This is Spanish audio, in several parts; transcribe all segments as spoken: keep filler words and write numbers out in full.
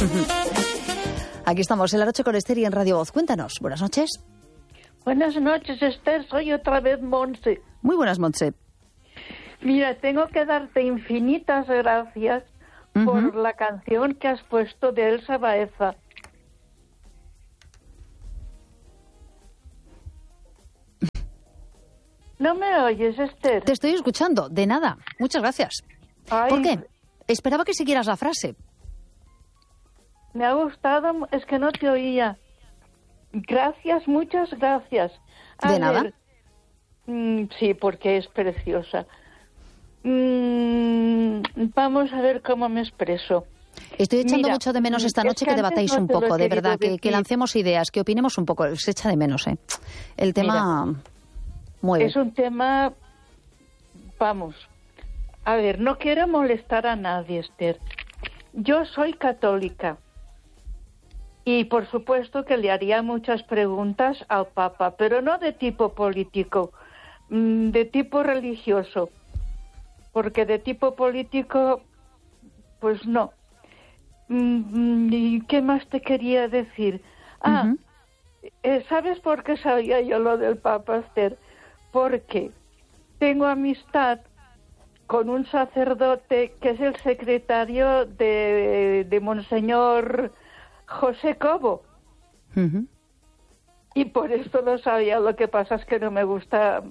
Aquí estamos en La Noche con Esther y en Radio Voz. Cuéntanos. Buenas noches. Buenas noches, Esther. Soy otra vez Montse. Muy buenas, Montse. Mira, tengo que darte infinitas gracias uh-huh. por la canción que has puesto de Elsa Baeza. ¿No me oyes, Esther? Te estoy escuchando. De nada. Muchas gracias. Ay, ¿por qué? Esperaba que siguieras la frase. Me ha gustado, es que no te oía. Gracias, muchas gracias. A ¿De nada? Ver, mm, sí, porque es preciosa. Mm, vamos a ver cómo me expreso. Estoy echando Mira, mucho de menos esta noche que, que debatáis no un poco, de verdad, que, decir. que lancemos ideas, que opinemos un poco. Se echa de menos, ¿eh? El tema Mira, mueve. Es un tema, vamos, a ver, no quiero molestar a nadie, Esther. Yo soy católica. Y por supuesto que le haría muchas preguntas al Papa, pero no de tipo político, de tipo religioso, porque de tipo político, pues no. ¿Y qué más te quería decir? Ah, uh-huh. ¿sabes por qué sabía yo lo del Papa, Esther? Porque tengo amistad con un sacerdote que es el secretario de, de Monseñor José Cobo. Uh-huh. Y por esto lo sabía. Lo que pasa es que no me gusta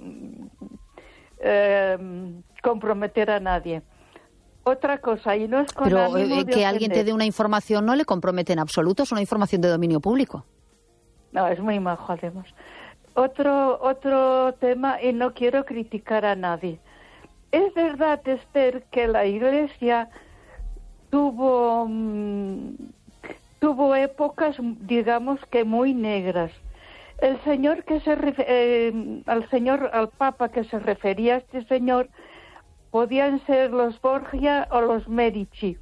eh, comprometer a nadie. Otra cosa, y no es con Pero ánimo eh, de que alguien te ofender. dé una información no le compromete en absoluto, es una información de dominio público. No, es muy majo, además. Otro, otro tema, y no quiero criticar a nadie. Es verdad, Esther, que la Iglesia tuvo... Mmm, tuvo épocas, digamos que muy negras. El señor que se refer- eh, al señor, al Papa que se refería a este señor, podían ser los Borgia o los Medici.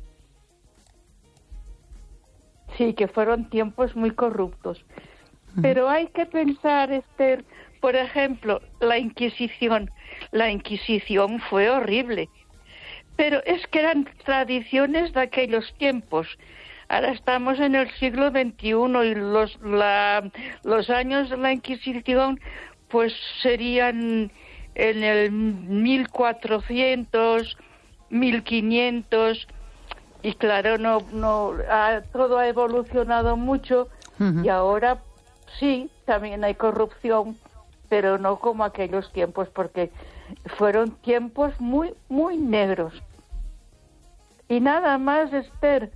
Sí, que fueron tiempos muy corruptos. Uh-huh. Pero hay que pensar, Esther, por ejemplo, la Inquisición. La Inquisición fue horrible. Pero es que eran tradiciones de aquellos tiempos. Ahora estamos en el siglo veintiuno y los, la, los años de la Inquisición pues serían en el mil cuatrocientos, mil quinientos y claro, no, no, ha, todo ha evolucionado mucho uh-huh. y ahora sí, también hay corrupción, pero no como aquellos tiempos porque fueron tiempos muy, muy negros. Y nada más, Esther.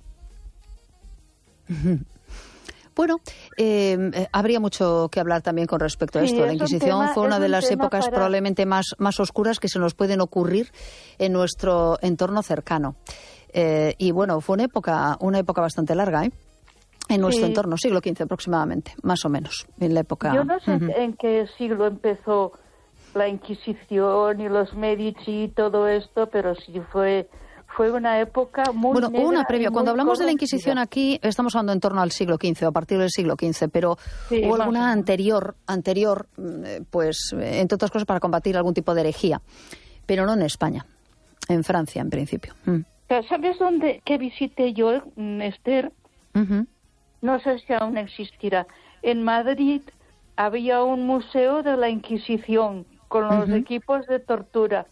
Bueno, eh, habría mucho que hablar también con respecto a sí, esto. La Inquisición tema, fue una de un las épocas para... probablemente más, más oscuras que se nos pueden ocurrir en nuestro entorno cercano. Eh, y bueno, fue una época, una época bastante larga, ¿eh? En nuestro sí. entorno, siglo quince aproximadamente, más o menos, en la época... Yo no sé uh-huh. en qué siglo empezó la Inquisición y los Medici y todo esto, pero sí fue... Fue una época muy Bueno, negra, una previa. Cuando hablamos corrompida. de la Inquisición aquí, estamos hablando en torno al siglo quince o a partir del siglo quince, pero sí, hubo alguna anterior, anterior, pues, entre otras cosas, para combatir algún tipo de herejía. Pero no en España, en Francia, en principio. Mm. ¿Sabes dónde que visité yo, Esther? Uh-huh. No sé si aún existirá. En Madrid había un museo de la Inquisición con los uh-huh. equipos de tortura.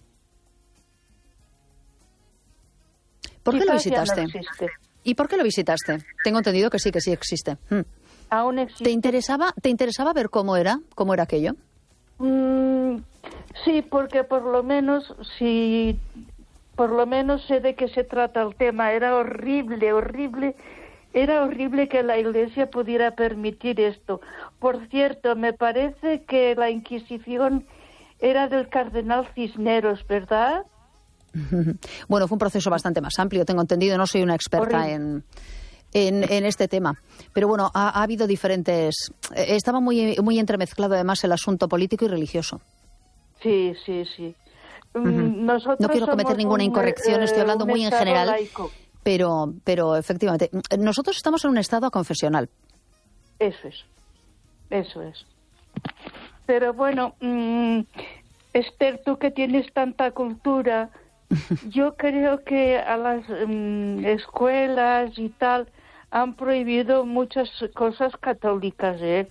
¿Por qué lo visitaste? No ¿Y por qué lo visitaste? Tengo entendido que sí, que sí existe. Hmm. Aún existe. ¿Te interesaba, te interesaba ver cómo era, cómo era aquello? Mm, sí, porque por lo menos, si, por lo menos sé de qué se trata el tema. Era horrible, horrible, era horrible que la Iglesia pudiera permitir esto. Por cierto, me parece que la Inquisición era del cardenal Cisneros, ¿verdad? Bueno, fue un proceso bastante más amplio, tengo entendido, no soy una experta en, en, en este tema. Pero bueno, ha, ha habido diferentes... Eh, estaba muy, muy entremezclado además el asunto político y religioso. Sí, sí, sí. Uh-huh. Nosotros no quiero cometer ninguna un, incorrección, estoy hablando muy en general, pero, pero efectivamente, nosotros estamos en un estado aconfesional. Eso es, eso es. Pero bueno, mmm, Esther, tú que tienes tanta cultura... yo creo que a las um, escuelas y tal han prohibido muchas cosas católicas, ¿eh?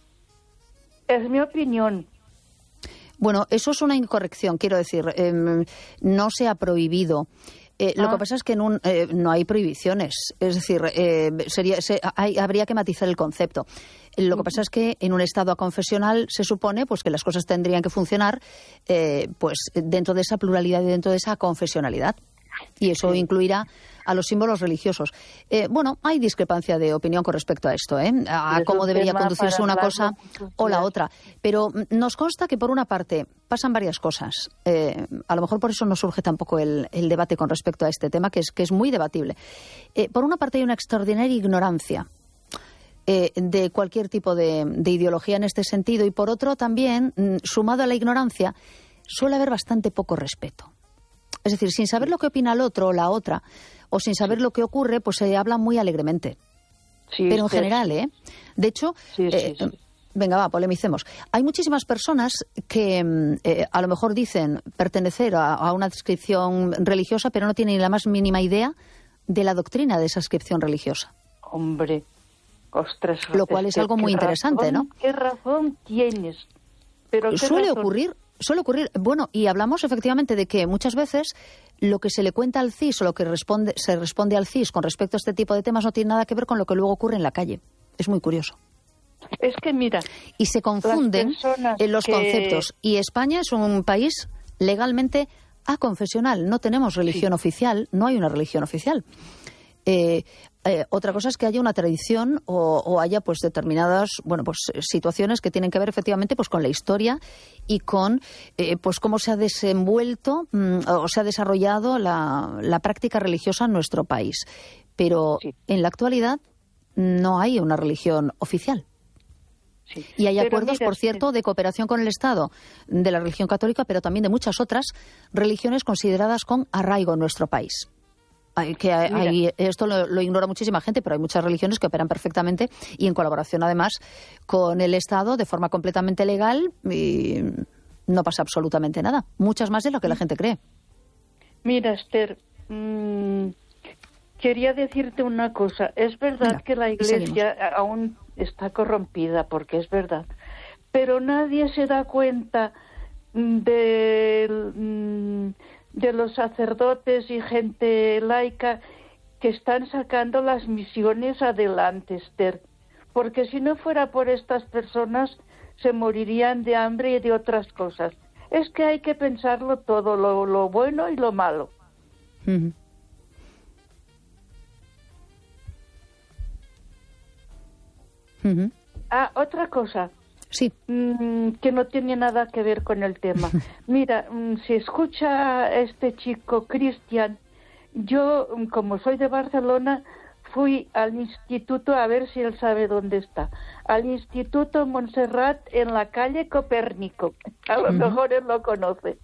Es mi opinión. Bueno, eso es una incorrección, quiero decir, eh, no se ha prohibido. Eh, ah. Lo que pasa es que en un, eh, no hay prohibiciones, es decir, eh, sería, se, hay, habría que matizar el concepto. Lo que pasa es que en un Estado aconfesional se supone pues que las cosas tendrían que funcionar eh, pues dentro de esa pluralidad y dentro de esa confesionalidad. Y eso sí. incluirá a los símbolos religiosos. Eh, bueno, hay discrepancia de opinión con respecto a esto, ¿eh? a cómo debería conducirse una cosa o la otra. Pero nos consta que, por una parte, pasan varias cosas. Eh, a lo mejor por eso no surge tampoco el, el debate con respecto a este tema, que es, que es muy debatible. Eh, por una parte, hay una extraordinaria ignorancia eh, de cualquier tipo de, de ideología en este sentido. Y por otro, también, sumado a la ignorancia, suele haber bastante poco respeto. Es decir, sin saber lo que opina el otro o la otra, o sin saber lo que ocurre, pues se habla muy alegremente. Sí, Pero en sí, general, ¿eh? De hecho, sí, sí, eh, sí. venga, va, polemicemos. Hay muchísimas personas que eh, a lo mejor dicen pertenecer a, a una adscripción religiosa, pero no tienen ni la más mínima idea de la doctrina de esa adscripción religiosa. Hombre, ostras. Lo cual es algo muy interesante, razón, ¿no? ¿Qué razón tienes? Pero ¿qué Suele razón? ocurrir... Suele ocurrir, bueno, y hablamos efectivamente de que muchas veces lo que se le cuenta al C I S o lo que responde, se responde al C I S con respecto a este tipo de temas no tiene nada que ver con lo que luego ocurre en la calle. Es muy curioso. Es que mira... Y se confunden en los que... conceptos. Y España es un país legalmente aconfesional. No tenemos religión sí. oficial, no hay una religión oficial. Eh, eh, otra cosa es que haya una tradición o, o haya pues determinadas bueno pues situaciones que tienen que ver efectivamente pues con la historia y con eh, pues cómo se ha desenvuelto mmm, o se ha desarrollado la, la práctica religiosa en nuestro país. Pero sí. en la actualidad no hay una religión oficial. Sí. Y hay pero acuerdos, mira, por cierto, de cooperación con el Estado de la religión católica, pero también de muchas otras religiones consideradas con arraigo en nuestro país. Hay, que hay, hay, esto lo, lo ignora muchísima gente, pero hay muchas religiones que operan perfectamente y en colaboración, además, con el Estado de forma completamente legal y no pasa absolutamente nada. Muchas más de lo que la gente cree. Mira, Esther, mmm, quería decirte una cosa. Es verdad Mira, que la Iglesia aún está corrompida, porque es verdad, pero nadie se da cuenta de... de los sacerdotes y gente laica que están sacando las misiones adelante, Esther. Porque si no fuera por estas personas, se morirían de hambre y de otras cosas. Es que hay que pensarlo todo, lo, lo bueno y lo malo. Uh-huh. Uh-huh. Ah, otra cosa. Sí. Mm, que no tiene nada que ver con el tema. Mira, mm, si escucha a este chico Cristian, yo, mm, como soy de Barcelona, fui al instituto, a ver si él sabe dónde está, al Instituto Montserrat en la calle Copérnico. A lo uh-huh. mejor él lo conoce.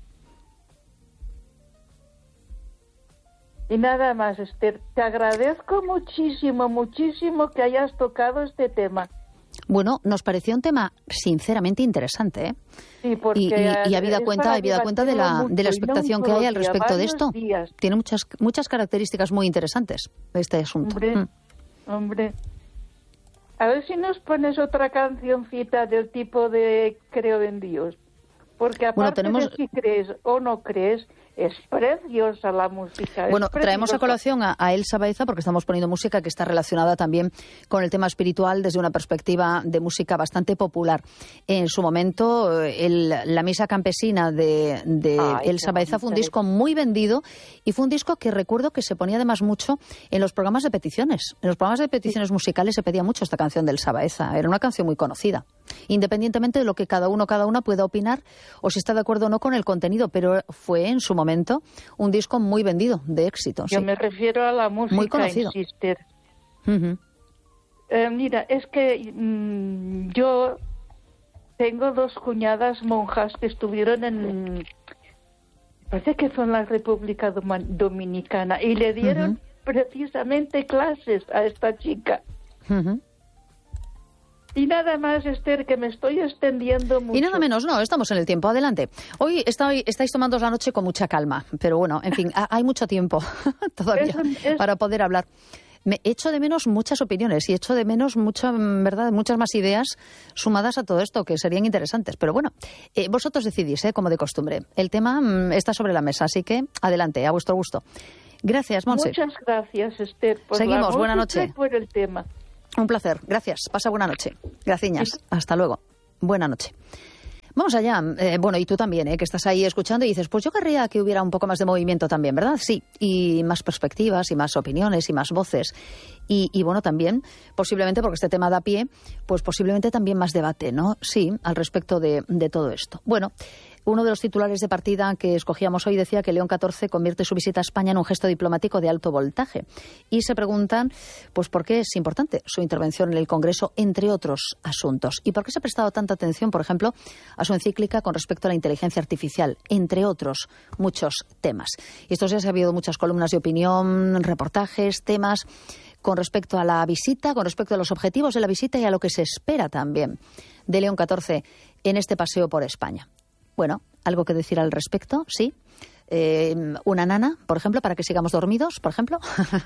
Y nada más, Esther, te agradezco muchísimo, muchísimo que hayas tocado este tema. Bueno, nos pareció un tema sinceramente interesante, ¿eh? Sí, porque y, y, y habida cuenta, habida cuenta de la, de la expectación que hay al respecto de esto. Días. Tiene muchas muchas características muy interesantes este asunto. Hombre, mm. hombre. A ver si nos pones otra cancioncita del tipo de Creo en Dios. Porque aparte bueno, tenemos... de si crees o no crees, es preciosa la música. Bueno, traemos a colación a, a Elsa Baeza porque estamos poniendo música que está relacionada también con el tema espiritual desde una perspectiva de música bastante popular. En su momento, el, la Misa Campesina de, de Ay, Elsa Baeza fue un disco muy vendido y fue un disco que recuerdo que se ponía además mucho en los programas de peticiones. En los programas de peticiones sí. musicales se pedía mucho esta canción de Elsa Baeza. Era una canción muy conocida, independientemente de lo que cada uno cada una pueda opinar o si está de acuerdo o no con el contenido, pero fue en su momento momento un disco muy vendido, de éxito. Yo sí. me refiero a la música, muy conocido. Sister. Uh-huh. Eh, mira, es que mmm, yo tengo dos cuñadas monjas que estuvieron en, parece que fue en la República Dominicana, y le dieron uh-huh. precisamente clases a esta chica. Uh-huh. Y nada más, Esther, que me estoy extendiendo mucho. Y nada menos, no, estamos en el tiempo, adelante. Hoy estoy, estáis tomando la noche con mucha calma, pero bueno, en fin, hay mucho tiempo todavía es, es... para poder hablar. Me echo de menos muchas opiniones y echo de menos mucha, verdad, muchas más ideas sumadas a todo esto que serían interesantes. Pero bueno, eh, vosotros decidís, eh, como de costumbre. El tema mm, está sobre la mesa, así que adelante, a vuestro gusto. Gracias, Montse. Muchas gracias, Esther. Por Seguimos, la buena noche. Por el tema. Un placer, gracias. Pasa buena noche. Graciñas. Sí. Hasta luego. Buena noche. Vamos allá. Eh, bueno, y tú también, ¿eh? Que estás ahí escuchando y dices, pues yo querría que hubiera un poco más de movimiento también, ¿verdad? Sí, y más perspectivas, y más opiniones, y más voces. Y, y bueno, también, posiblemente, porque este tema da pie, pues posiblemente también más debate, ¿no? Sí, al respecto de, de todo esto. Bueno, uno de los titulares de partida que escogíamos hoy decía que León catorce convierte su visita a España en un gesto diplomático de alto voltaje. Y se preguntan, pues, ¿por qué es importante su intervención en el Congreso, entre otros asuntos? ¿Y por qué se ha prestado tanta atención, por ejemplo, a su encíclica con respecto a la inteligencia artificial, entre otros muchos temas? Y estos días ha habido muchas columnas de opinión, reportajes, temas con respecto a la visita, con respecto a los objetivos de la visita y a lo que se espera también de León catorce en este paseo por España. Bueno, ¿algo que decir al respecto? Sí. Eh, una nana, por ejemplo, para que sigamos dormidos, por ejemplo.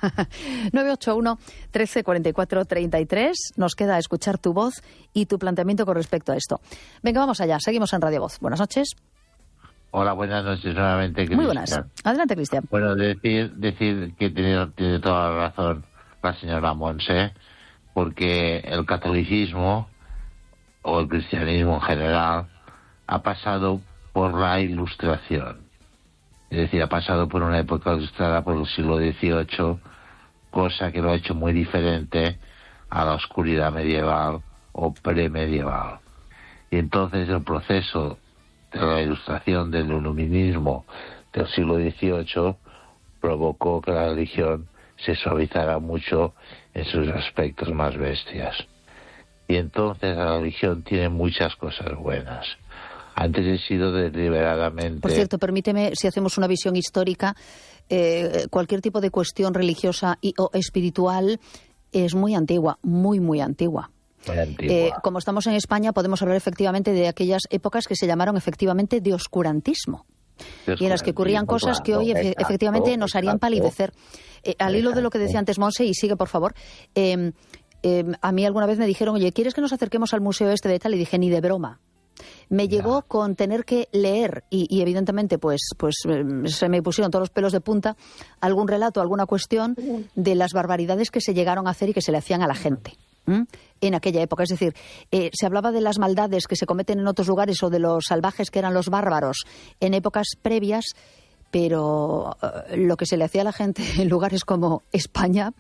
nueve ocho uno, trece, cuarenta y cuatro, treinta y tres. Nos queda escuchar tu voz y tu planteamiento con respecto a esto. Venga, vamos allá. Seguimos en Radio Voz. Buenas noches. Hola, buenas noches nuevamente, Cristian. Muy buenas. Adelante, Cristian. Bueno, decir, decir que tiene, tiene toda la razón la señora Montse, porque el catolicismo o el cristianismo en general ha pasado por la Ilustración. Es decir, ha pasado por una época ilustrada por el siglo dieciocho, cosa que lo ha hecho muy diferente a la oscuridad medieval o premedieval. Y entonces el proceso de la Ilustración, del iluminismo del siglo dieciocho, provocó que la religión se suavizara mucho en sus aspectos más bestias. Y entonces la religión tiene muchas cosas buenas. Antes he sido deliberadamente... Por cierto, permíteme, si hacemos una visión histórica, eh, cualquier tipo de cuestión religiosa y, o espiritual es muy antigua, muy, muy antigua. Muy antigua. Eh, como estamos en España, podemos hablar efectivamente de aquellas épocas que se llamaron efectivamente de oscurantismo. Y en las que ocurrían cosas que hoy efe, efectivamente nos harían palidecer. Eh, al hilo de lo que decía antes Montse, y sigue por favor, eh, eh, a mí alguna vez me dijeron, oye, ¿quieres que nos acerquemos al museo este de tal? Y dije, ni de broma. Me llegó con tener que leer y, y evidentemente pues pues eh, se me pusieron todos los pelos de punta algún relato, alguna cuestión de las barbaridades que se llegaron a hacer y que se le hacían a la gente ¿m? En aquella época. Es decir, eh, se hablaba de las maldades que se cometen en otros lugares o de los salvajes que eran los bárbaros en épocas previas, pero eh, lo que se le hacía a la gente en lugares como España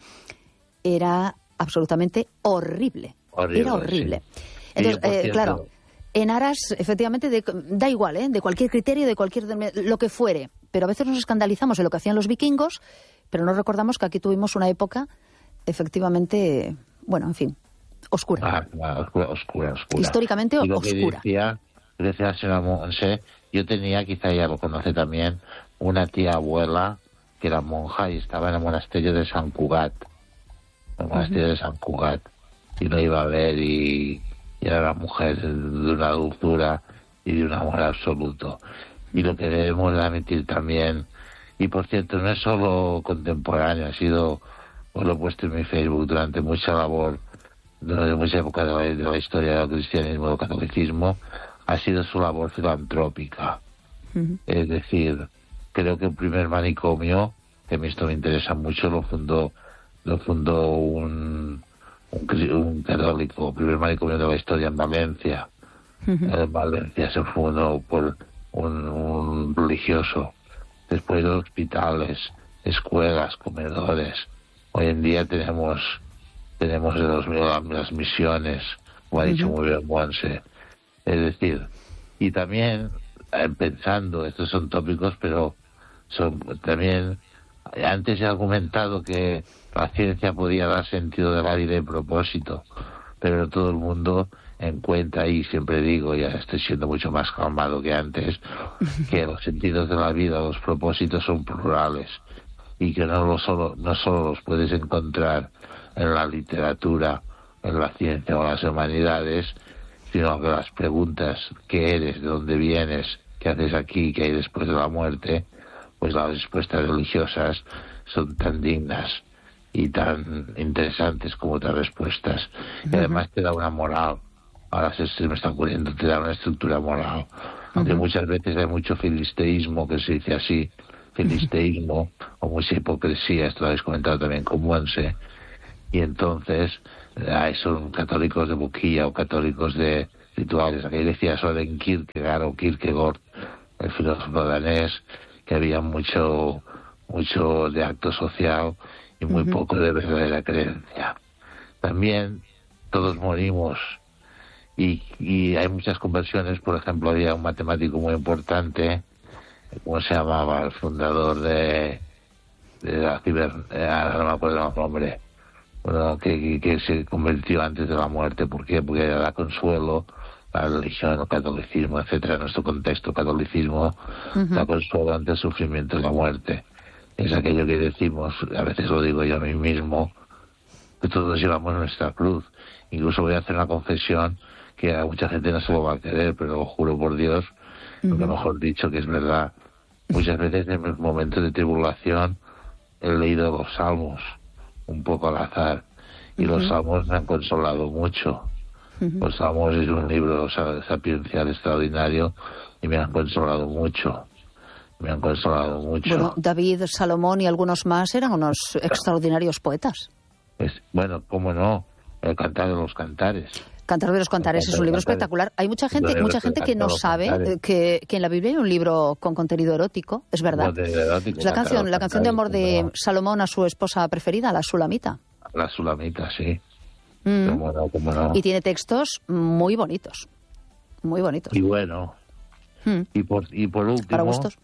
era absolutamente horrible. horrible era horrible. Sí. Entonces, sí, eh, claro... En aras, efectivamente, de, da igual, ¿eh? De cualquier criterio, de cualquier, de, lo que fuere. Pero a veces nos escandalizamos de lo que hacían los vikingos, pero no recordamos que aquí tuvimos una época, efectivamente, bueno, en fin, oscura. Ah, ah, oscura, oscura, oscura. Históricamente y lo oscura. Que decía, decía la señora Montse, yo tenía, quizá ella lo conoce también, una tía abuela que era monja y estaba en el monasterio de San Cugat. El monasterio uh-huh. de San Cugat. Y lo iba a ver y... y era una mujer de una dulzura y de un amor absoluto. Y lo que debemos admitir también, y por cierto, no es solo contemporáneo, ha sido, os lo he puesto en mi Facebook, durante mucha labor, durante mucha época de la, de la historia del cristianismo, del catolicismo, ha sido su labor filantrópica. Uh-huh. Es decir, creo que el primer manicomio, que a mí esto me interesa mucho, lo fundó, lo fundó un... Un, un católico, primer manicomio de la historia en Valencia. Uh-huh. En Valencia se fundó por un, un religioso. Después de hospitales, escuelas, comedores. Hoy en día tenemos tenemos los, las misiones, como ha dicho uh-huh. muy bien Montse. Es decir, y también eh, pensando, estos son tópicos, pero son también, antes he argumentado que la ciencia podía dar sentido de la vida y propósito, pero todo el mundo encuentra, y siempre digo, ya estoy siendo mucho más calmado que antes, que los sentidos de la vida, los propósitos son plurales y que no, lo solo, no solo los puedes encontrar en la literatura en la ciencia o las humanidades, sino que las preguntas, ¿qué eres? ¿De dónde vienes? ¿Qué haces aquí? ¿Qué hay después de la muerte? Pues las respuestas religiosas son tan dignas y tan interesantes como otras respuestas. Y además te da una moral. Ahora se, se me está ocurriendo, te da una estructura moral. Aunque uh-huh. muchas veces hay mucho filisteísmo, que se dice así, filisteísmo, o mucha hipocresía, esto lo habéis comentado también con Monse, y entonces eh, son católicos de boquilla o católicos de rituales. Aquí decía Soren Kierkegaard o Kierkegaard, el filósofo danés, que había mucho, mucho de acto social y muy uh-huh. poco de verdadera creencia. También todos morimos. Y, y hay muchas conversiones. Por ejemplo, había un matemático muy importante, ¿cómo se llamaba? El fundador de, de la ciber... Eh, no me acuerdo el nombre. Bueno, que, que, que se convirtió antes de la muerte. ¿Por qué? Porque da consuelo la religión, el catolicismo, etcétera. En nuestro contexto, catolicismo uh-huh. da consuelo ante el sufrimiento de la muerte. Es aquello que decimos, a veces lo digo yo a mí mismo, que todos llevamos nuestra cruz. Incluso voy a hacer una confesión que a mucha gente no se lo va a creer, pero lo juro por Dios, uh-huh. lo mejor dicho, que es verdad. Muchas veces en momentos de tribulación he leído los salmos, un poco al azar, y uh-huh. los salmos me han consolado mucho. Uh-huh. Los salmos es un libro sapiencial extraordinario y me han consolado mucho. Me han consolado mucho. Bueno, David, Salomón y algunos más eran unos extraordinarios poetas. Es, bueno, cómo no, el Cantar de los Cantares. Cantar de los Cantares es un libro espectacular. Hay mucha gente, mucha gente que no sabe que, que en la Biblia hay un libro con contenido erótico, es verdad. Erótico, es la canción, la canción de amor de Salomón a su esposa preferida, la Sulamita. La Sulamita, sí. Mm. ¿Cómo no, cómo no? Y tiene textos muy bonitos, muy bonitos. Y bueno, mm. y por y por último, para gustos,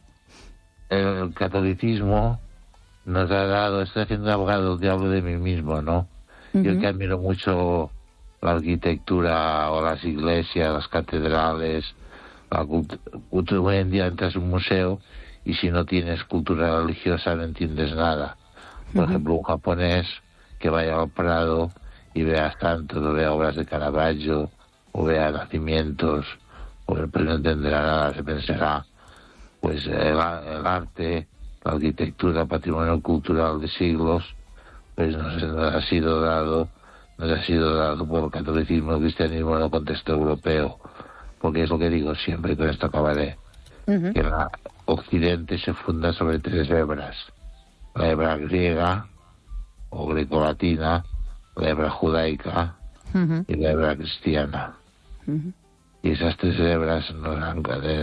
el catolicismo nos ha dado, estoy haciendo abogado del diablo de mí mismo, ¿no? Uh-huh. Yo que admiro mucho la arquitectura o las iglesias, las catedrales, la cultura. Hoy en día entras en un museo y si no tienes cultura religiosa no entiendes nada. Por uh-huh. ejemplo, un japonés que vaya al Prado y vea santos, o vea obras de Caravaggio, o vea nacimientos, pues no entenderá nada, se pensará, pues el, el arte, la arquitectura, el patrimonio cultural de siglos, pues nos, nos ha sido dado nos ha sido dado por el catolicismo, el cristianismo en el contexto europeo, porque es lo que digo siempre, y con esto acabaré, uh-huh. que el Occidente se funda sobre tres hebras: la hebra griega o grecolatina, la hebra judaica uh-huh. y la hebra cristiana. Uh-huh. Y esas tres hebras nos han,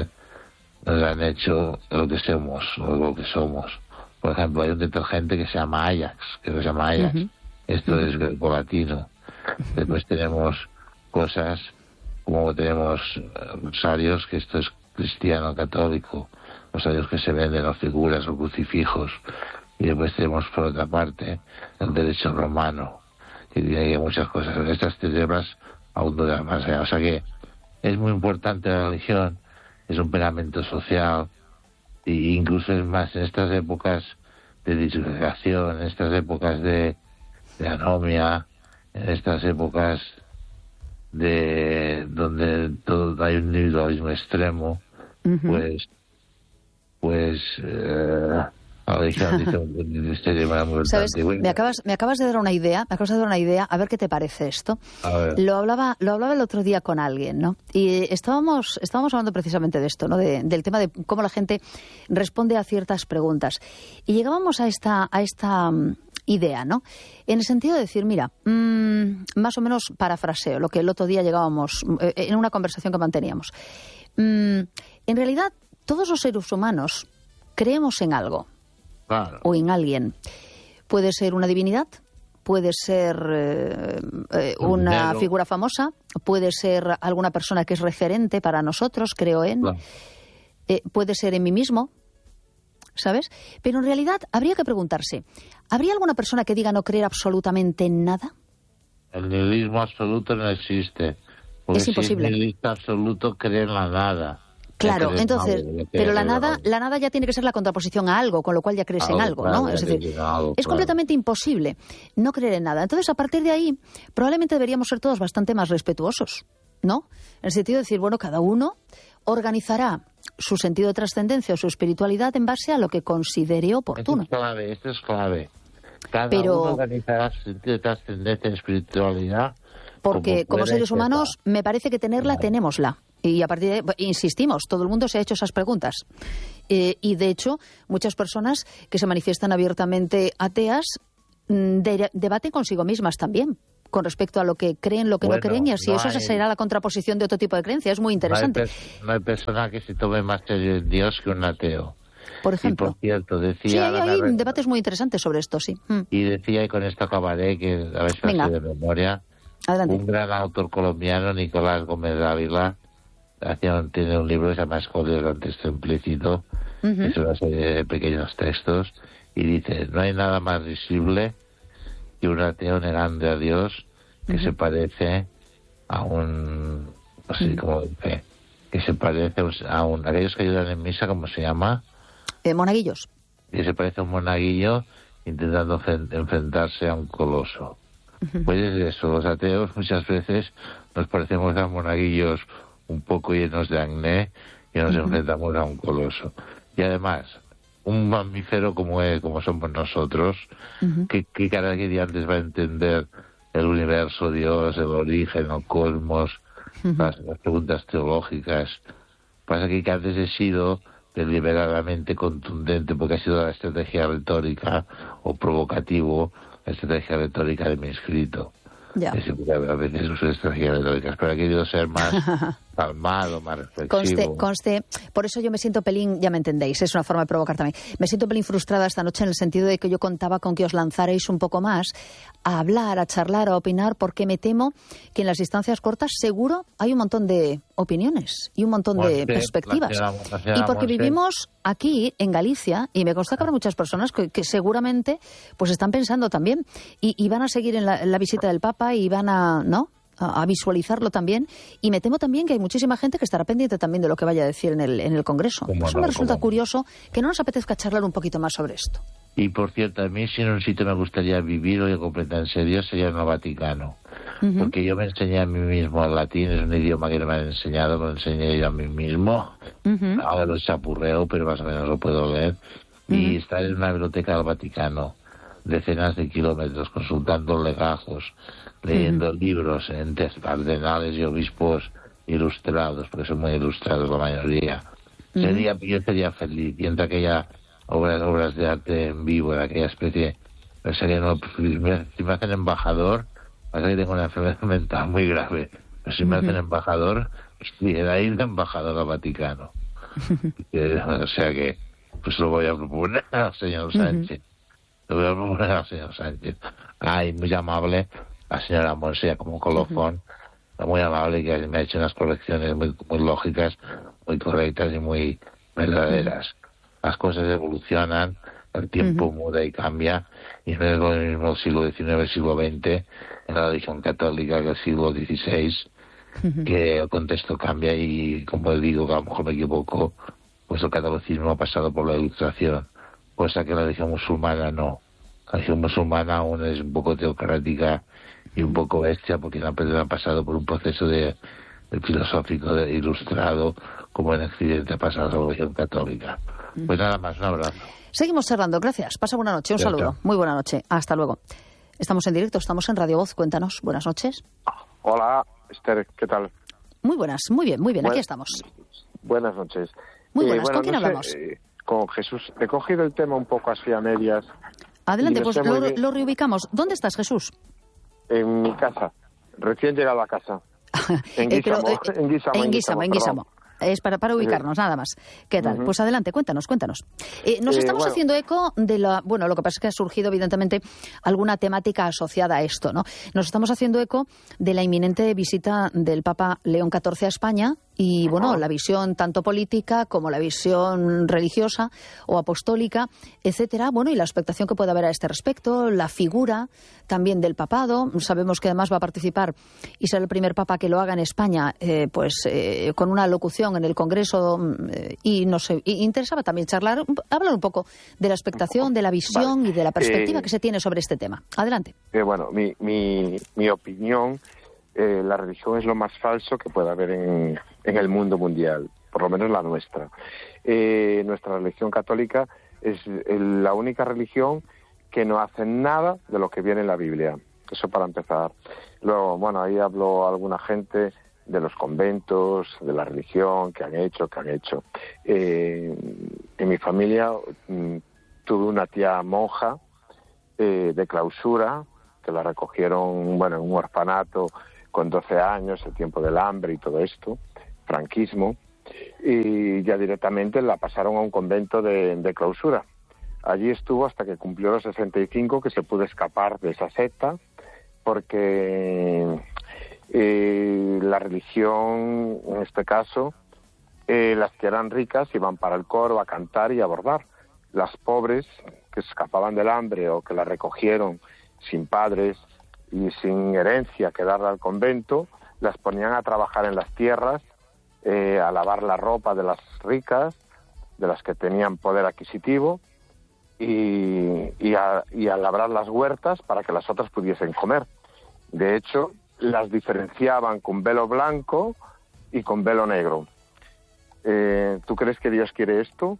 nos han hecho lo que somos, lo que somos. Por ejemplo, hay un detergente que se llama Ajax, que se llama Ajax. Uh-huh. Esto uh-huh. es grecolatino. Después tenemos cosas como tenemos rosarios, que esto es cristiano católico, rosarios que se venden o figuras o crucifijos. Y después tenemos por otra parte el derecho romano, que tiene muchas cosas. Estas tres hebras aún duran más allá. O sea que es muy importante la religión, es un pegamento social, e incluso es más en estas épocas de disgregación, en estas épocas de, de anomia, en estas épocas de donde todo hay un individualismo extremo, uh-huh. pues pues eh, la religión dice un misterio muy importante. Me acabas, me acabas de dar una idea, me acabas de dar una idea, a ver qué te parece esto. Lo hablaba, lo hablaba el otro día con alguien, ¿no? Y estábamos, estábamos hablando precisamente de esto, ¿no? De, del tema de cómo la gente responde a ciertas preguntas. Y llegábamos a esta, a esta um, idea, ¿no? En el sentido de decir, mira, mmm, más o menos parafraseo lo que el otro día llegábamos, eh, en una conversación que manteníamos. Mm, en realidad, todos los seres humanos creemos en algo. Claro. O en alguien. Puede ser una divinidad, puede ser eh, eh, una Dinero. figura famosa, puede ser alguna persona que es referente para nosotros, creo en, claro. eh, puede ser en mí mismo, ¿sabes? Pero en realidad habría que preguntarse, ¿habría alguna persona que diga no creer absolutamente en nada? El nihilismo absoluto no existe. Porque es imposible. Si el nihilista absoluto cree en la nada. Claro, entonces, no, pero la nada, la nada ya tiene que ser la contraposición a algo, con lo cual ya crees algo, en algo, ¿no? Es decir, algo, es completamente claro. imposible no creer en nada. Entonces, a partir de ahí, probablemente deberíamos ser todos bastante más respetuosos, ¿no? En el sentido de decir, bueno, cada uno organizará su sentido de trascendencia o su espiritualidad en base a lo que considere oportuno. Esto es clave, esto es clave. Cada pero, uno organizará su sentido de trascendencia y espiritualidad. Porque como, como seres humanos, me parece que tenerla, claro. tenémosla. Y a partir de ahí, insistimos, todo el mundo se ha hecho esas preguntas. Eh, y de hecho, muchas personas que se manifiestan abiertamente ateas de, debaten consigo mismas también, con respecto a lo que creen, lo que bueno, no creen, y así no eso hay, será la contraposición de otro tipo de creencia. Es muy interesante. No hay, no hay persona que se tome más serio en Dios que un ateo. Por ejemplo. Y por cierto, decía... Sí, hay, hay Re... debates muy interesantes sobre esto, sí. Mm. Y decía, y con esto acabaré, que a ver si lo sé de memoria, adelante. Un gran autor colombiano, Nicolás Gómez Dávila, hacía, tiene un libro que se llama Escolios del texto implícito, uh-huh. es una serie de pequeños textos, y dice, no hay nada más visible que un ateo negando a Dios que uh-huh. se parece a un... no sé uh-huh. cómo dice, que se parece a un... aquellos que ayudan en misa, ¿cómo se llama? Eh, monaguillos. Que se parece a un monaguillo intentando enfrentarse a un coloso. Uh-huh. Pues es eso, los ateos muchas veces nos parecemos a monaguillos un poco llenos de acné y nos uh-huh. enfrentamos a un coloso. Y además, un mamífero como es, como somos nosotros, uh-huh. que, que cada día antes va a entender el universo, Dios, el origen, el cosmos, uh-huh. las, las preguntas teológicas. Pasa que antes he sido deliberadamente contundente porque ha sido la estrategia retórica o provocativo, la estrategia retórica de mi escrito. Ya. Es decir, a veces uso estrategias retóricas, pero he querido ser más calmado, más reflexivo. Conste, conste, por eso yo me siento pelín, ya me entendéis, es una forma de provocar también. Me siento pelín frustrada esta noche en el sentido de que yo contaba con que os lanzarais un poco más a hablar, a charlar, a opinar, porque me temo que en las distancias cortas seguro hay un montón de opiniones y un montón Monse, de perspectivas. La señora, la señora y porque Monse. Vivimos aquí, en Galicia, y me consta que habrá muchas personas que, que seguramente pues están pensando también y, y van a seguir en la, en la visita del Papa y van a, ¿no?, a, a visualizarlo también. Y me temo también que hay muchísima gente que estará pendiente también de lo que vaya a decir en el, en el Congreso. Por eso no, me resulta curioso que no nos apetezca charlar un poquito más sobre esto. Y por cierto, a mí si en un sitio me gustaría vivir, o yo completo en serio, sería en el Vaticano. Uh-huh. Porque yo me enseñé a mí mismo el latín, es un idioma que no me han enseñado, me lo enseñé yo a mí mismo. Uh-huh. Ahora lo chapurreo, pero más o menos lo puedo leer. Uh-huh. Y estar en una biblioteca del Vaticano, decenas de kilómetros, consultando legajos, leyendo uh-huh. libros en cardenales y obispos ilustrados, porque son muy ilustrados la mayoría. Uh-huh. Sería, yo sería feliz, viendo aquella obras, obras de arte en vivo, en aquella especie, sería, no, si me hacen embajador, pasa que tengo una enfermedad mental muy grave, pero si me hacen embajador, quisiera ir de embajador al Vaticano. O sea que, pues lo voy a proponer al señor Sánchez. Lo voy a proponer al señor Sánchez. Ay, muy amable, la señora Monse, como colofón, uh-huh. muy amable, que me ha hecho unas correcciones muy, muy lógicas, muy correctas y muy verdaderas. Uh-huh. Las cosas evolucionan, el tiempo uh-huh. muda y cambia, y no es lo mismo el siglo diecinueve, el siglo veinte, en la religión católica, que el siglo dieciséis, uh-huh. que el contexto cambia y, como digo, que a lo mejor me equivoco, pues el catolicismo ha pasado por la ilustración, cosa que la religión musulmana no. La religión musulmana aún es un poco teocrática y un poco bestia, porque no ha pasado por un proceso de, de filosófico de ilustrado, como en Occidente ha pasado la religión católica. Pues nada más, un abrazo. Seguimos charlando, gracias. Pasa buena noche, un Chao, saludo. Muy buena noche, hasta luego. Estamos en directo, estamos en Radio Voz, cuéntanos, buenas noches. Hola, Esther, ¿qué tal? Muy buenas, muy bien, muy bien, Buen, aquí estamos. Buenas noches. Muy buenas, eh, bueno, ¿con quién no hablamos? Sé, eh, con Jesús. He cogido el tema un poco así a medias. Adelante, no pues lo, lo reubicamos. ¿Dónde estás, Jesús? En mi casa, recién llegado a casa. En Guísamo, eh, pero, eh, en Guísamo, en Guísamo, en Guísamo. Es para, para ubicarnos, nada más. ¿Qué tal? Uh-huh. Pues adelante, cuéntanos, cuéntanos. Eh, nos eh, estamos bueno. haciendo eco de la... Bueno, lo que pasa es que ha surgido, evidentemente, alguna temática asociada a esto, ¿no? Nos estamos haciendo eco de la inminente visita del Papa León catorce a España Y bueno, la visión tanto política como la visión religiosa o apostólica, etcétera. Bueno, y la expectación que puede haber a este respecto, la figura también del papado. Sabemos que además va a participar y será el primer papa que lo haga en España, eh, pues eh, con una locución en el Congreso. Eh, y nos eh, interesaba también charlar, hablar un poco de la expectación, de la visión vale. y de la perspectiva eh, que se tiene sobre este tema. Adelante. Eh, bueno, mi, mi, mi opinión. Eh, la religión es lo más falso que puede haber en, en el mundo mundial, por lo menos la nuestra. Eh, nuestra religión católica es la única religión que no hace nada de lo que viene en la Biblia. Eso para empezar. Luego, bueno, ahí habló alguna gente de los conventos, de la religión, que han hecho, que han hecho. Eh, en mi familia mm, tuve una tía monja eh, de clausura, que la recogieron, bueno, en un orfanato con doce años, el tiempo del hambre y todo esto, franquismo, y ya directamente la pasaron a un convento de, de clausura. Allí estuvo hasta que cumplió los sesenta y cinco, que se pudo escapar de esa secta, porque eh, la religión, en este caso, eh, las que eran ricas iban para el coro a cantar y a bordar. Las pobres, que escapaban del hambre o que la recogieron sin padres y sin herencia que darle al convento, las ponían a trabajar en las tierras, eh, a lavar la ropa de las ricas, de las que tenían poder adquisitivo, y, y, a, y a labrar las huertas para que las otras pudiesen comer. De hecho, las diferenciaban con velo blanco y con velo negro. Eh, ¿Tú crees que Dios quiere esto?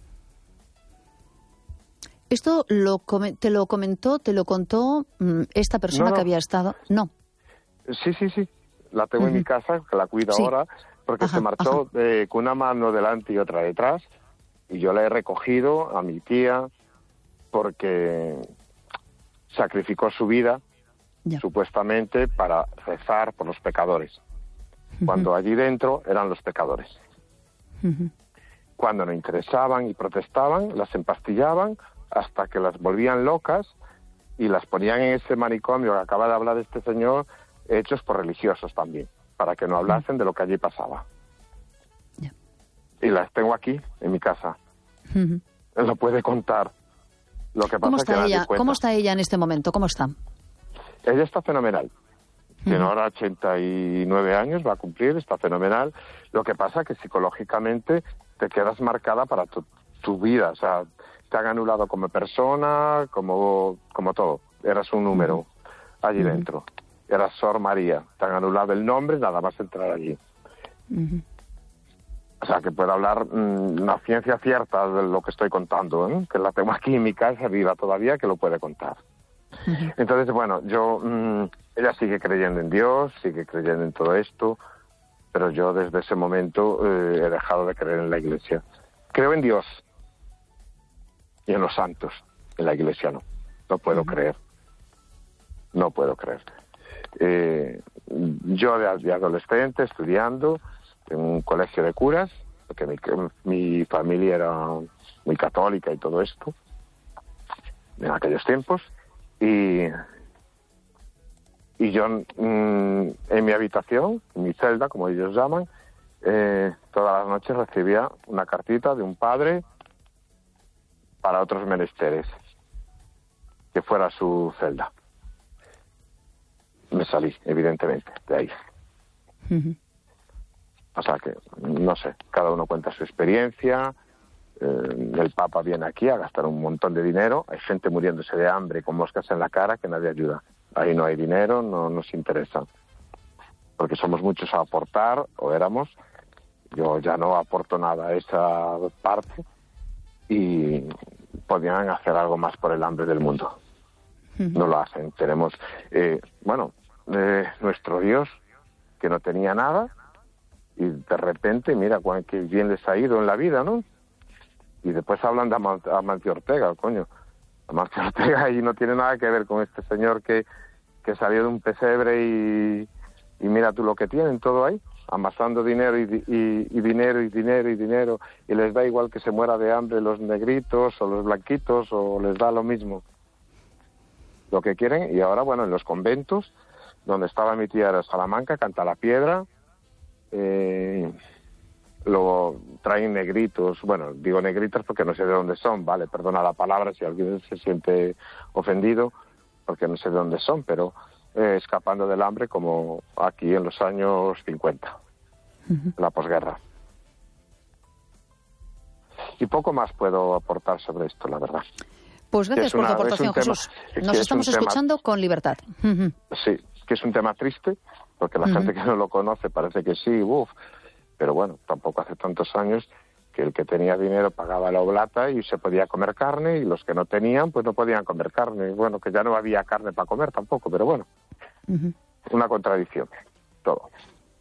¿Esto lo te lo comentó, te lo contó mmm, esta persona no, no. que había estado? No. Sí, sí, sí. La tengo uh-huh. en mi casa, que la cuido sí. ahora, porque ajá, se marchó eh, con una mano delante y otra detrás, y yo la he recogido a mi tía porque sacrificó su vida, ya. supuestamente, para rezar por los pecadores, uh-huh. cuando allí dentro eran los pecadores. Uh-huh. Cuando no interesaban y protestaban, las empastillaban hasta que las volvían locas y las ponían en ese manicomio que acaba de hablar este señor, hechos por religiosos también, para que no hablasen de lo que allí pasaba. Yeah. Y las tengo aquí, en mi casa. Uh-huh. Él lo puede contar. Lo que pasa ¿Cómo está es que ella? ¿Cómo está ella en este momento? ¿Cómo está? Ella está fenomenal. Uh-huh. Tiene ahora ochenta y nueve años, va a cumplir, está fenomenal. Lo que pasa es que psicológicamente te quedas marcada para tu, tu vida, o sea, te han anulado como persona, como, como todo. Eras un número allí uh-huh. dentro. Eras Sor María. Te han anulado el nombre nada más entrar allí. Uh-huh. O sea, que puedo hablar mmm, una ciencia cierta de lo que estoy contando, ¿eh? Que la tengo aquí en mi casa viva todavía, que lo puede contar. Uh-huh. Entonces, bueno, yo... Mmm, ella sigue creyendo en Dios, sigue creyendo en todo esto, pero yo desde ese momento eh, he dejado de creer en la Iglesia. Creo en Dios y en los santos, en la Iglesia no. No puedo uh-huh. creer. No puedo creer. Eh, yo de, de adolescente, estudiando en un colegio de curas, porque mi, mi familia era muy católica y todo esto, en aquellos tiempos, y, y yo mmm, en mi habitación, en mi celda, como ellos llaman, eh, todas las noches recibía una cartita de un padre para otros menesteres, que fuera su celda. Me salí, evidentemente, de ahí. Uh-huh. O sea que, no sé, cada uno cuenta su experiencia. Eh, el Papa viene aquí a gastar un montón de dinero. Hay gente muriéndose de hambre con moscas en la cara que nadie ayuda. Ahí no hay dinero, no nos interesa. Porque somos muchos a aportar, o éramos. Yo ya no aporto nada a esa parte. Y podrían hacer algo más por el hambre del mundo. No lo hacen. Tenemos, eh, bueno, eh, nuestro Dios, que no tenía nada, y de repente, mira cuán que bien les ha ido en la vida, ¿no? Y después hablan de Aman- Amancio Ortega, coño. Amancio Ortega ahí no tiene nada que ver con este señor que, que salió de un pesebre y, y mira tú lo que tienen, todo ahí, amasando dinero y, y, y dinero y dinero y dinero, y les da igual que se muera de hambre los negritos o los blanquitos, o les da lo mismo. Lo que quieren. Y ahora, bueno, en los conventos, donde estaba mi tía de Salamanca, Canta la Piedra, eh, lo traen negritos, bueno, digo negritos porque no sé de dónde son, vale, perdona la palabra si alguien se siente ofendido, porque no sé de dónde son, pero eh, escapando del hambre como aquí en los años cincuenta, uh-huh. la posguerra. Y poco más puedo aportar sobre esto, la verdad. Pues gracias por una, tu aportación, Jesús. Tema, Nos estamos escuchando tema, con libertad. Uh-huh. Sí, que es un tema triste, porque la uh-huh. gente que no lo conoce parece que sí, uff, pero bueno, tampoco hace tantos años que el que tenía dinero pagaba la oblata y se podía comer carne, y los que no tenían, pues no podían comer carne. Bueno, que ya no había carne para comer tampoco, pero bueno, uh-huh. una contradicción, todo.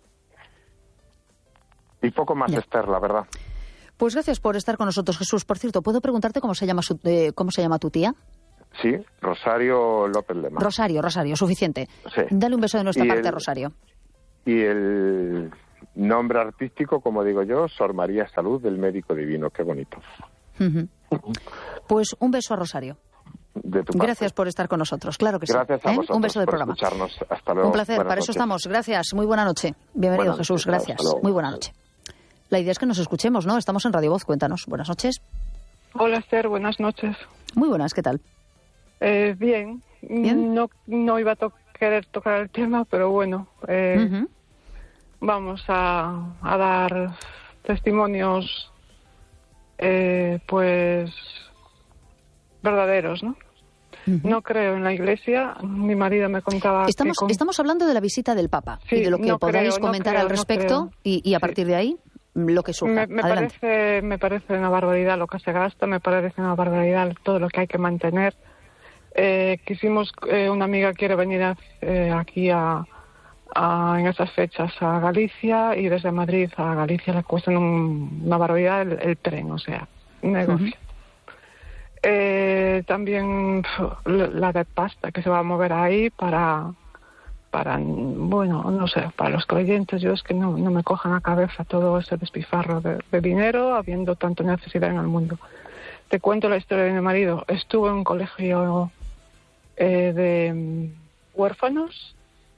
Y poco más, ya. Esther, la verdad. Pues gracias por estar con nosotros, Jesús. Por cierto, ¿puedo preguntarte cómo se llama su, eh, cómo se llama tu tía? Sí, Rosario López Lema. Rosario, Rosario, suficiente. Sí. Dale un beso de nuestra y parte, el, Rosario. Y el nombre artístico, como digo yo, Sor María Salud del Médico Divino. Qué bonito. Uh-huh. Pues un beso a Rosario. De tu Gracias por estar con nosotros, claro que Gracias sí. a ¿Eh? vosotros Un beso del por programa. escucharnos. Hasta luego. Un placer, Buenas para eso noches. estamos. Gracias, muy buena noche. Bienvenido, Buenas Jesús, noches. gracias. Muy buena noche. La idea es que nos escuchemos, ¿no? Estamos en Radio Voz, cuéntanos. Buenas noches. Hola, Esther, buenas noches. Muy buenas, ¿qué tal? Eh, bien. bien. No, no iba a to- querer tocar el tema, pero bueno, eh, uh-huh. vamos a, a dar testimonios, eh, pues, verdaderos, ¿no? Uh-huh. No creo en la Iglesia. Mi marido me contaba Estamos, que con... estamos hablando de la visita del Papa sí, y de lo que no podáis creo, comentar no creo, al respecto no y, y a partir sí. de ahí lo que surja. Me, me parece, me parece una barbaridad lo que se gasta, me parece una barbaridad todo lo que hay que mantener. Eh, quisimos, eh, una amiga quiere venir a, eh, aquí a, a, en esas fechas a Galicia, y desde Madrid a Galicia le cuesta un, una barbaridad el, el tren, o sea, un negocio. Uh-huh. Eh, también la de pasta que se va a mover ahí para, para, bueno, no sé, para los creyentes. Yo es que no, no me cojan a cabeza todo ese despifarro de, de dinero, habiendo tanta necesidad en el mundo. Te cuento la historia de mi marido. Estuvo en un colegio eh, de um, huérfanos.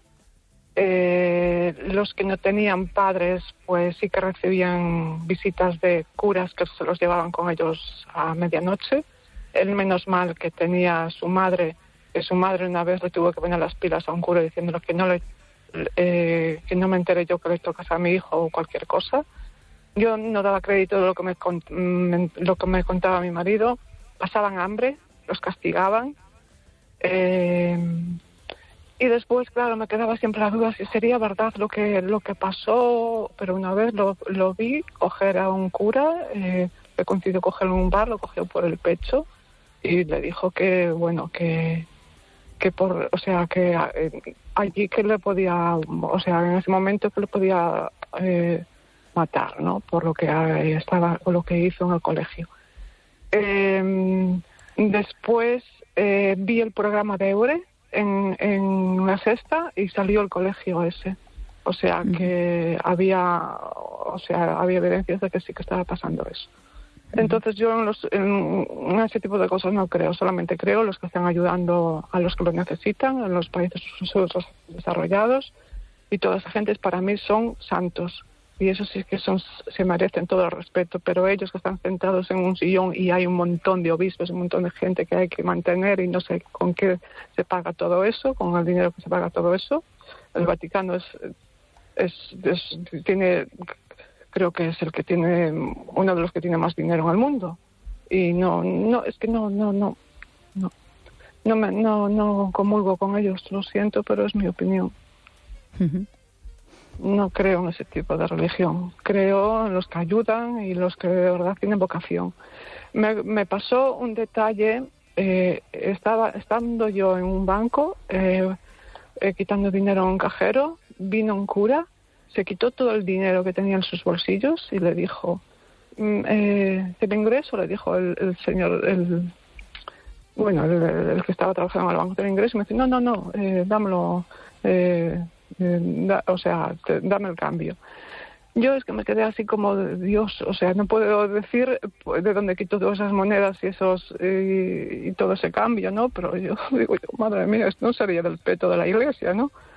Eh, los que no tenían padres, pues sí que recibían visitas de curas que se los llevaban con ellos a medianoche. Él, menos mal que tenía a su madre, que su madre una vez le tuvo que poner las pilas a un cura diciéndole que no le eh, que no me enteré yo que le tocas a mi hijo o cualquier cosa. Yo no daba crédito de lo que me, me lo que me contaba mi marido. Pasaban hambre, los castigaban. Eh, y después, claro, me quedaba siempre la duda si sería verdad lo que lo que pasó, pero una vez lo, lo vi coger a un cura, eh, le coincidió cogerlo en un bar, lo cogió por el pecho y le dijo que, bueno, que que por, o sea, que eh, allí que le podía, o sea, en ese momento que le podía eh, matar, ¿no? Por lo que eh, estaba, por lo que hizo en el colegio. Eh, después eh, vi el programa de Eure en, en la sexta y salió el colegio ese. O sea, que mm. había, o sea, había evidencias de que sí que estaba pasando eso. Entonces yo en, los, en, en ese tipo de cosas no creo, solamente creo en los que están ayudando a los que lo necesitan, en los países desarrollados, y toda esa gente para mí son santos, y eso sí que son, se merecen todo el respeto, pero ellos que están sentados en un sillón y hay un montón de obispos, un montón de gente que hay que mantener y no sé con qué se paga todo eso, con el dinero que se paga todo eso. El Vaticano es, es, es tiene... creo que es el que tiene, uno de los que tiene más dinero en el mundo, y no, no, es que no, no, no, no, no me, no, no comulgo con ellos, lo siento, pero es mi opinión. Uh-huh. No creo en ese tipo de religión, creo en los que ayudan y los que de verdad tienen vocación. Me, me pasó un detalle, eh, estaba, estando yo en un banco, eh, eh, quitando dinero a un cajero, vino un cura. Se quitó todo el dinero que tenía en sus bolsillos y le dijo, eh, ¿el ingreso? Le dijo el, el señor, el bueno, el, el que estaba trabajando en el banco del ingreso, y me dice, no, no, no, eh, dámelo, eh, eh, da, o sea, te, dame el cambio. Yo es que me quedé así como, Dios, o sea, no puedo decir de dónde quito todas esas monedas y esos y, y todo ese cambio, ¿no? Pero yo digo, yo, madre mía, esto no sería del peto de la iglesia, ¿no?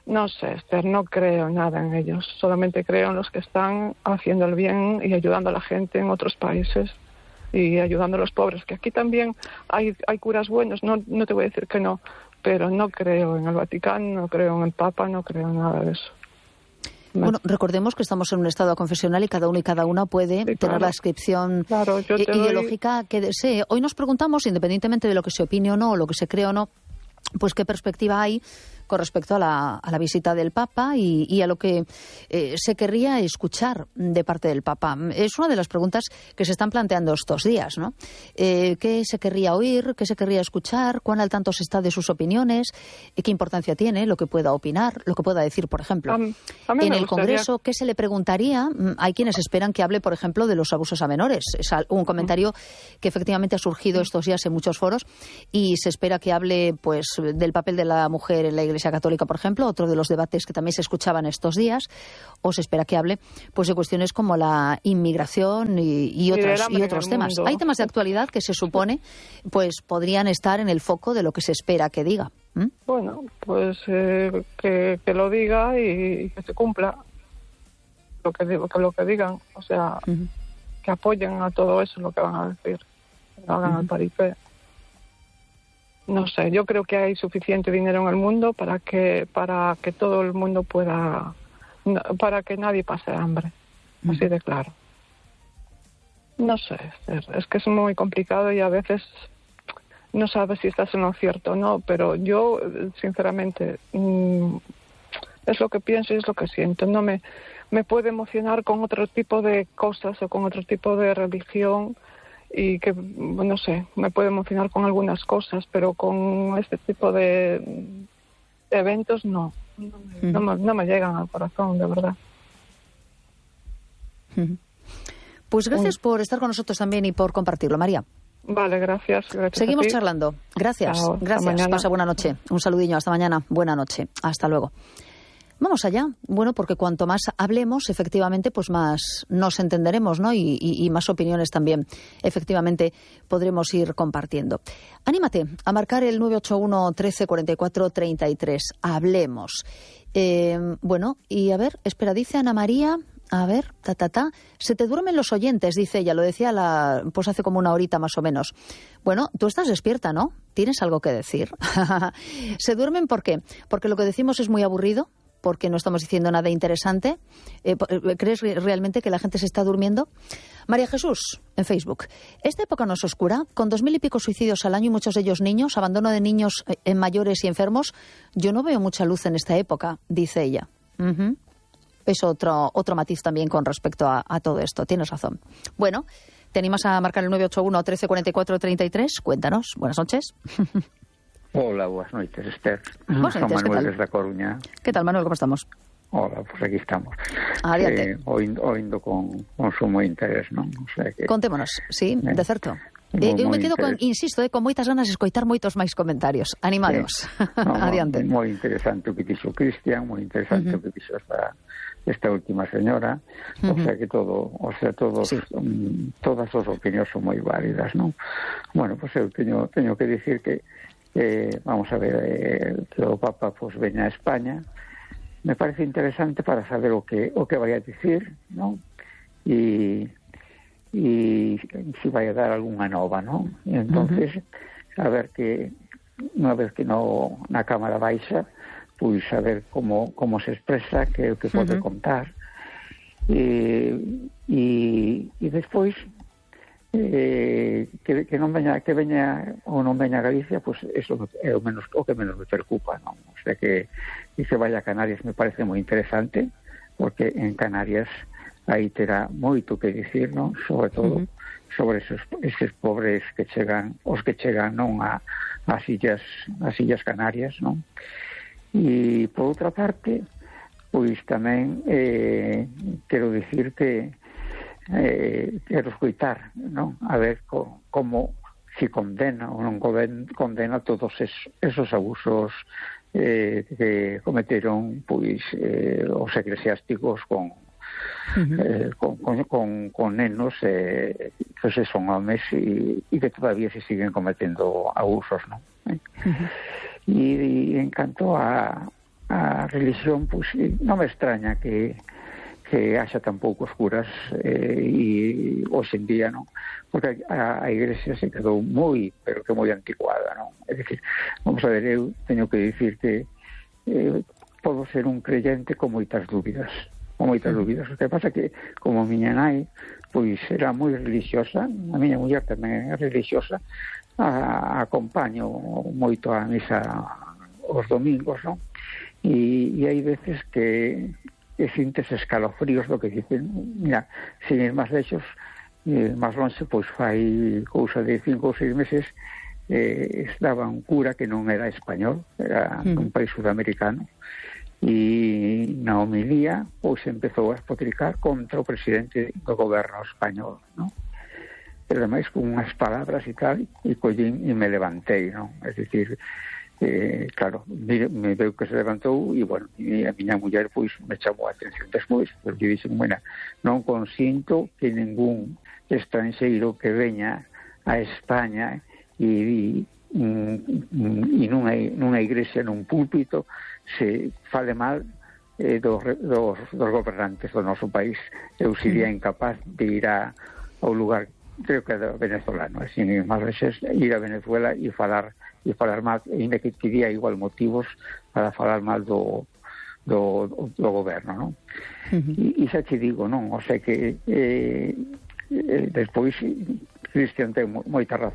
No sé, Esther, no creo nada en ellos. Solamente creo en los que están haciendo el bien y ayudando a la gente en otros países y ayudando a los pobres, que aquí también hay, hay curas buenos, no, no te voy a decir que no, pero no creo en el Vaticano, no creo en el Papa, no creo en nada de eso. Bueno, recordemos que estamos en un estado confesional y cada uno y cada una puede sí, tener claro. la inscripción claro, yo te ideológica doy... que desee. Hoy nos preguntamos, independientemente de lo que se opine o no, o lo que se cree o no, pues qué perspectiva hay con respecto a la, a la visita del Papa y, y a lo que eh, se querría escuchar de parte del Papa. Es una de las preguntas que se están planteando estos días, ¿no? Eh, ¿Qué se querría oír? ¿Qué se querría escuchar? ¿Cuán al tanto se está de sus opiniones? ¿Qué importancia tiene lo que pueda opinar? Lo que pueda decir, por ejemplo, a mí, a mí en el gustaría... Congreso. ¿Qué se le preguntaría? Hay quienes esperan que hable, por ejemplo, de los abusos a menores. Es un comentario que efectivamente ha surgido estos días en muchos foros y se espera que hable, pues, del papel de la mujer en la Iglesia Católica, por ejemplo, otro de los debates que también se escuchaban estos días, o se espera que hable pues de cuestiones como la inmigración y, y, otros, y otros temas. Mundo. Hay temas de actualidad que se supone pues podrían estar en el foco de lo que se espera que diga. ¿Mm? Bueno, pues eh, que, que lo diga y, y que se cumpla lo que, que lo que digan, o sea, uh-huh. que apoyen a todo eso lo que van a decir, que no hagan uh-huh. el paripé. No sé, yo creo que hay suficiente dinero en el mundo para que para que todo el mundo pueda, para que nadie pase hambre, mm. así de claro. No sé, es que es muy complicado y a veces no sabes si estás en lo cierto o no, pero yo, sinceramente, es lo que pienso y es lo que siento. No me, me puede emocionar con otro tipo de cosas o con otro tipo de religión, y que, no sé, me puede emocionar con algunas cosas, pero con este tipo de eventos no, no, me, no, me, no me llegan al corazón, de verdad. Pues gracias por estar con nosotros también y por compartirlo, María. Vale, gracias. gracias Seguimos charlando. Gracias, Chao, gracias. Pasa buena noche. Un saludillo, hasta mañana. Buena noche. Hasta luego. Vamos allá. Bueno, porque cuanto más hablemos, efectivamente, pues más nos entenderemos, ¿no? Y, y, y más opiniones también, efectivamente, podremos ir compartiendo. Anímate a marcar el nueve ocho uno, trece, cuarenta y cuatro, treinta y tres. Hablemos. Eh, bueno, y a ver, espera, dice Ana María... A ver, ta, ta, ta. Se te duermen los oyentes, dice ella. Lo decía la, pues hace como una horita más o menos. Bueno, tú estás despierta, ¿no? ¿Tienes algo que decir? ¿Se duermen por qué? Porque lo que decimos es muy aburrido, porque no estamos diciendo nada interesante. Eh, ¿Crees realmente que la gente se está durmiendo? María Jesús, en Facebook. Esta época no es oscura, con dos mil y pico suicidios al año y muchos de ellos niños, abandono de niños en mayores y enfermos. Yo no veo mucha luz en esta época, dice ella. Uh-huh. Es otro, otro matiz también con respecto a, a todo esto. Tienes razón. Bueno, ¿te animas a marcar el nueve ocho uno, trece, cuarenta y cuatro, treinta y tres? Cuéntanos. Buenas noches. Hola, buenas noches, Esther. Buenas Soy noches, Manuel ¿qué tal? desde A Coruña. ¿Qué tal, Manuel? ¿Cómo estamos? Hola, pues aquí estamos. Adiante. Eh, oindo, oindo con, con sumo interés, non? O sea que, Contémonos, sí, eh, de certo. Moi, Eu me moi quedo, con, interes... insisto, eh, con moitas ganas de escoitar moitos máis comentarios. Animados. Sí. No, Adiante. Moi interesante o que dixo Cristian, moi interesante uh-huh. o que dixo esta, esta última señora. Uh-huh. O sea que todo, o sea, todos, sí. um, todas as opinións son moi válidas, non? Bueno, pues eu teño, teño que dicir que eh, vamos a ver, eh, que o Papa pues veña a España. Me parece interesante para saber o que o que vai a dicir, non? E e se vai a dar algunha nova, non? E entonces, uh-huh. a ver que unha vez que no na Cámara Baixa, pois a ver como como se expresa, que é o que pode uh-huh. contar. E e e despois eh, que, que non veña que veña ou non veña a Galicia, pois eso é o menos o que menos me preocupa, non? O sea que que se vaya a Canarias me parece moi interesante, porque en Canarias aí terá moito que dicir, non? Sobre todo uh-huh. sobre esos, esos pobres que chegan, os que chegan non a as illas, as illas Canarias, non? E por outra parte, pois tamén eh, quero dicir que eh, quero escoitar, non? A ver co, como se condena ou non condena todos es, esos abusos eh, que cometeron pois eh, os eclesiásticos con Uh-huh. Eh, con, con, con, con nenos eh, que se son homes e, e que todavía se siguen cometendo abusos, ¿no? Eh? Uh-huh. E, e en canto a, a religión, pois non me extraña que que haxa tan poucos curas eh, e hoxe en día, non? Porque a, a Iglesia se quedou moi, pero que moi anticuada, non? É dicir, vamos a ver, eu teño que dicir que eh, podo ser un creyente con moitas dúbidas, con moitas dúbidas. O que pasa que, como a miña nai, pois era moi religiosa, a miña muller tamén é religiosa, a, acompaño moito a misa os domingos, non? E, e hai veces que e sintes escalofríos do que dicen. Mira, sin ir máis lexos, eh, máis longe, pois fai cousa de cinco ou seis meses eh, estaba un cura que non era español, era mm. un país sudamericano, e na homilía pois empezou a espotricar contra o presidente do goberno español, non? Pero ademais con unhas palabras e tal, e collín e me levantei, non? É dicir, Eh, claro, me, me veu que se levantou e, bueno, e a miña muller pois me chamou a atención despois, porque dixen, bueno, non consinto que ningún estranxeiro que veña a España e, e, e nunha, nunha igrexa, nun púlpito, se fale mal eh, dos, dos, dos gobernantes do noso país. Eu sería incapaz de ir a, ao lugar, creo que é venezolano, sin ir máis veces, ir a Venezuela e falar e falar mal, ainda que teria igual motivos para falar mal do do, do goberno, non? Uh-huh. E, e xa te digo, non? O sea que eh, eh, despois Cristian ten moita razón.